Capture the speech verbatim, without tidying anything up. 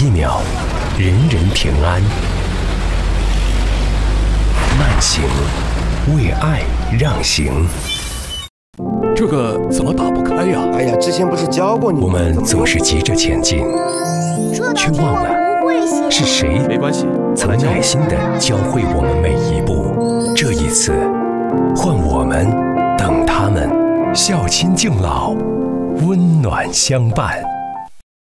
一秒，人人平安。慢行，为爱让行。 这个怎么打不开呀？ 哎呀，之前不是教过你？ 我们总是急着前进，却忘了是谁没关系， 曾耐心地教会我们每一步。这一次，换我们等他们，孝亲敬老，温暖相伴。